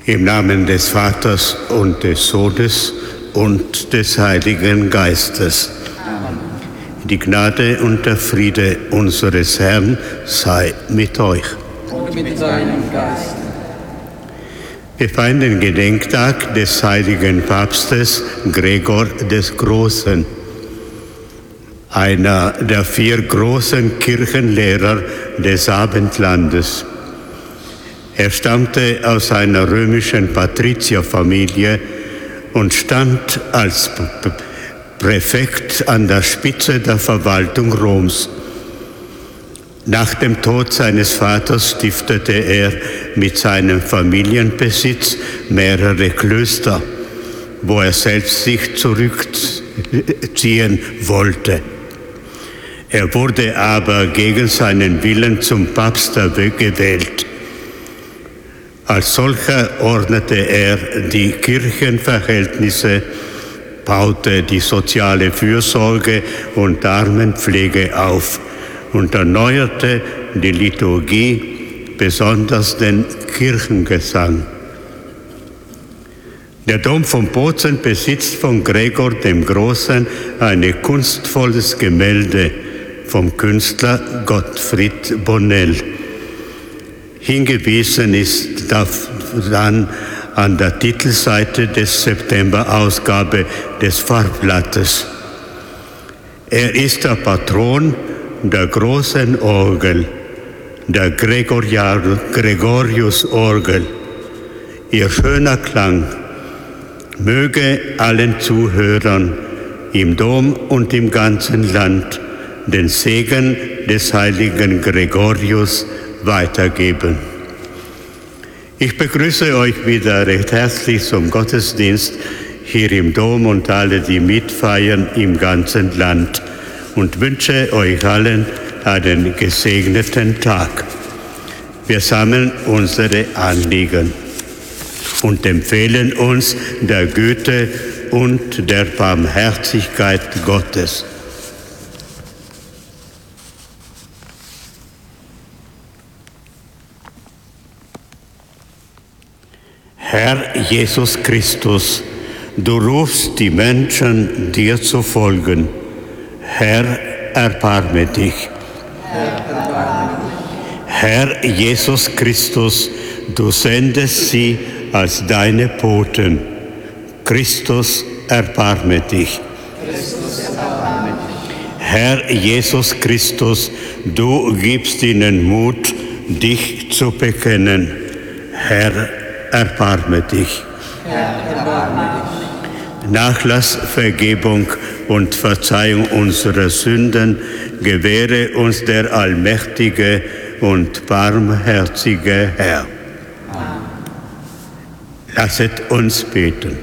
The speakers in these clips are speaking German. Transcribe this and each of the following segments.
Im Namen des Vaters und des Sohnes und des Heiligen Geistes. Amen. Die Gnade und der Friede unseres Herrn sei mit euch. Und mit deinem Geist. Wir feiern den Gedenktag des heiligen Papstes Gregor des Großen, einer der 4 großen Kirchenlehrer des Abendlandes. Er stammte aus einer römischen Patrizierfamilie und stand als Präfekt an der Spitze der Verwaltung Roms. Nach dem Tod seines Vaters stiftete er mit seinem Familienbesitz mehrere Klöster, wo er selbst sich zurückziehen wollte. Er wurde aber gegen seinen Willen zum Papst gewählt. Als solcher ordnete er die Kirchenverhältnisse, baute die soziale Fürsorge und Armenpflege auf und erneuerte die Liturgie, besonders den Kirchengesang. Der Dom von Bozen besitzt von Gregor dem Großen ein kunstvolles Gemälde vom Künstler Gottfried Bonnell. Hingewiesen ist daran an der Titelseite des September-Ausgabe des Farbblattes. Er ist der Patron der großen Orgel, der Gregorius-Orgel. Ihr schöner Klang möge allen Zuhörern im Dom und im ganzen Land den Segen des heiligen Gregorius weitergeben. Ich begrüße euch wieder recht herzlich zum Gottesdienst hier im Dom und alle, die mitfeiern im ganzen Land, und wünsche euch allen einen gesegneten Tag. Wir sammeln unsere Anliegen und empfehlen uns der Güte und der Barmherzigkeit Gottes. Herr Jesus Christus, du rufst die Menschen, dir zu folgen. Herr, erbarme dich. Herr Jesus Christus, du sendest sie als deine Boten. Christus, erbarme dich. Herr Jesus Christus, du gibst ihnen Mut, dich zu bekennen. Herr, erbarme dich. Herr, erbarme dich. Nachlass, Vergebung und Verzeihung unserer Sünden gewähre uns der allmächtige und barmherzige Herr. Amen. Lasset uns beten.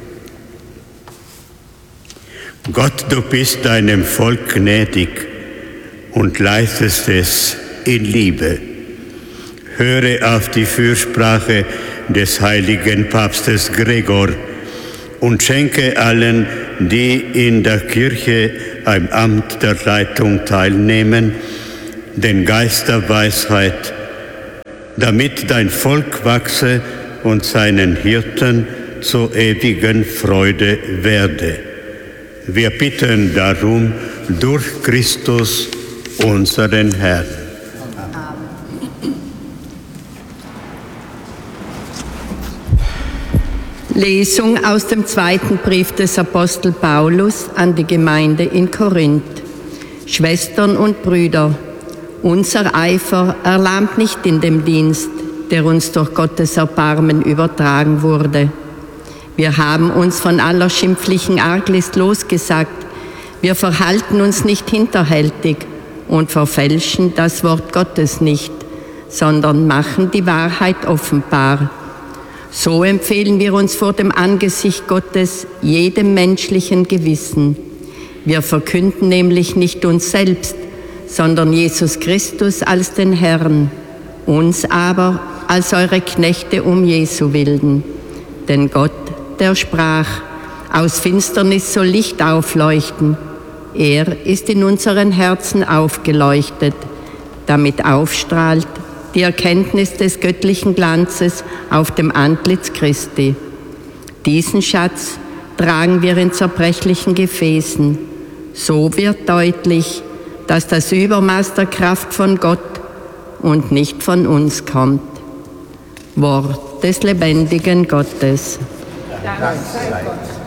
Gott, du bist deinem Volk gnädig und leitest es in Liebe. Höre auf die Fürsprache des heiligen Papstes Gregor und schenke allen, die in der Kirche am Amt der Leitung teilnehmen, den Geist der Weisheit, damit dein Volk wachse und seinen Hirten zur ewigen Freude werde. Wir bitten darum durch Christus, unseren Herrn. Lesung aus dem 2. Brief des Apostel Paulus an die Gemeinde in Korinth. Schwestern und Brüder, unser Eifer erlahmt nicht in dem Dienst, der uns durch Gottes Erbarmen übertragen wurde. Wir haben uns von aller schimpflichen Arglist losgesagt. Wir verhalten uns nicht hinterhältig und verfälschen das Wort Gottes nicht, sondern machen die Wahrheit offenbar. So empfehlen wir uns vor dem Angesicht Gottes jedem menschlichen Gewissen. Wir verkünden nämlich nicht uns selbst, sondern Jesus Christus als den Herrn, uns aber als eure Knechte um Jesu willen. Denn Gott, der sprach, aus Finsternis soll Licht aufleuchten, er ist in unseren Herzen aufgeleuchtet, damit aufstrahlt die Erkenntnis des göttlichen Glanzes auf dem Antlitz Christi. Diesen Schatz tragen wir in zerbrechlichen Gefäßen. So wird deutlich, dass das Übermaß der Kraft von Gott und nicht von uns kommt. Wort des lebendigen Gottes. Dank sei Gott.